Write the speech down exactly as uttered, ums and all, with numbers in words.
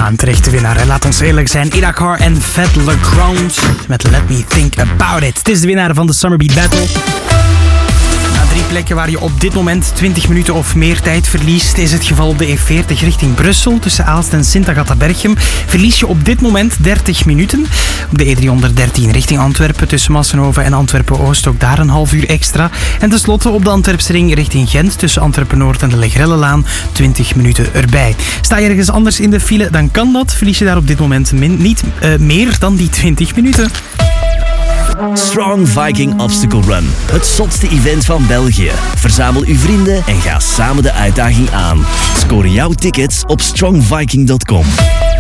Ja, een terechte winnaar. En laat ons eerlijk zijn. Idakar en Fat LeGrand met Let Me Think About It. Het is de winnaar van de Summer Beat Battle. Na drie plekken waar je op dit moment twintig minuten of meer tijd verliest, is het geval op de E veertig richting Brussel. Tussen Aalst en Sint-Agatha-Berchem verlies je op dit moment dertig minuten. Op de E driehonderddertien richting Antwerpen tussen Massenhoven en Antwerpen-Oost ook daar een half uur extra. En tenslotte op de Antwerpsring richting Gent tussen Antwerpen-Noord en de Legrellelaan twintig minuten erbij. Sta je ergens anders in de file, dan kan dat. Verlies je daar op dit moment min, niet uh, meer dan die twintig minuten. Strong Viking Obstacle Run. Het zotste event van België. Verzamel uw vrienden en ga samen de uitdaging aan. Score jouw tickets op strong viking dot com.